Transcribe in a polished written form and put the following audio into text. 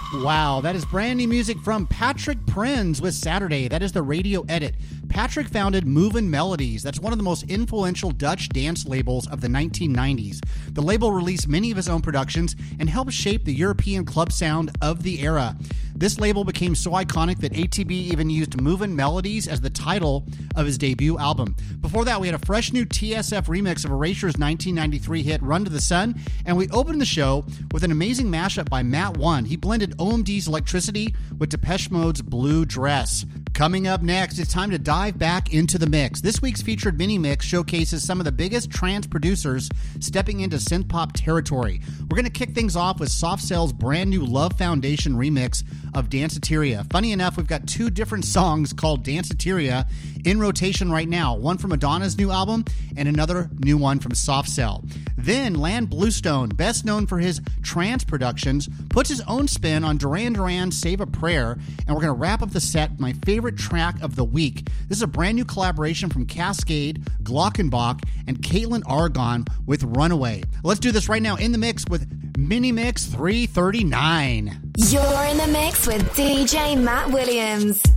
Wow, that is brand new music from Patrick Prinz with Saturday. That is the radio edit. Patrick founded Movin' Melodies. That's one of the most influential Dutch dance labels of the 1990s. The label released many of his own productions and helped shape the European club sound of the era. This label became so iconic that ATB even used Movin' Melodies as the title of his debut album. Before that, we had a fresh new TSF remix of Erasure's 1993 hit Run to the Sun, and we opened the show with an amazing mashup by Matt One. He blended OMD's Electricity with Depeche Mode's Blue Dress. Coming up next, it's time to dive back into the mix. This week's featured mini mix showcases some of the biggest trance producers stepping into synth-pop territory. We're going to kick things off with Soft Cell's brand new Love Foundation remix of Danceteria. Funny enough, we've got two different songs called Danceteria in rotation right now, one from Madonna's new album and another new one from Soft Cell. Then Land Bluestone, best known for his trance productions, puts his own spin on Duran Duran's Save a Prayer, and we're going to wrap up the set with my favorite track of the week. This is a brand new collaboration from Cascade, Glockenbach, and Caitlin Argon with Runaway. Let's do this right now in the mix with Mini Mix 339. You're in the mix with DJ Matt Williams.